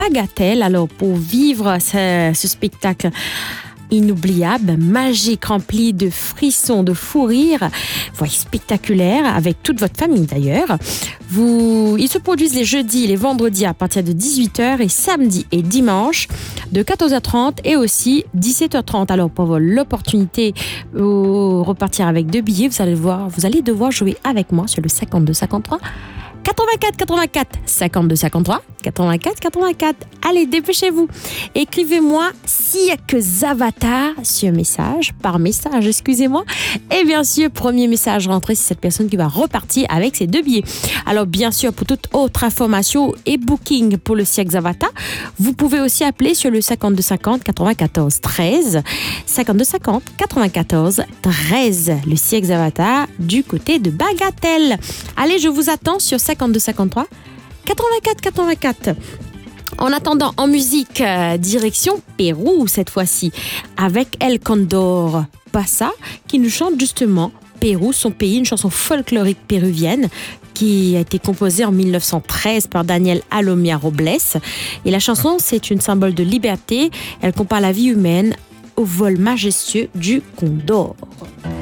Bagatelle. Alors, pour vivre ce spectacle inoubliable, magique, rempli de frissons, de fou rire, voyez, spectaculaire, avec toute votre famille d'ailleurs. Ils se produisent les jeudis et les vendredis à partir de 18h et samedi et dimanche de 14h30 et aussi 17h30. Alors pour l'opportunité de repartir avec 2 billets, vous allez devoir jouer avec moi sur le 52 53 84 84 52 53 84 84. Allez, dépêchez-vous. Écrivez-moi Cirque Zavata par message, excusez-moi. Et bien sûr, premier message rentré, c'est cette personne qui va repartir avec ses 2 billets. Alors bien sûr, pour toute autre information et booking pour le Cirque Zavata, vous pouvez aussi appeler sur le 52 50 94 13 52 50 94 13. Le Cirque Zavata du côté de Bagatelle. Allez, je vous attends sur 52 53 84 84. En attendant, en musique, direction Pérou cette fois-ci, avec El Condor Pasa qui nous chante justement Pérou, son pays, une chanson folklorique péruvienne qui a été composée en 1913 par Daniel Alomia Robles. Et la chanson, c'est une symbole de liberté. Elle compare la vie humaine au vol majestueux du condor.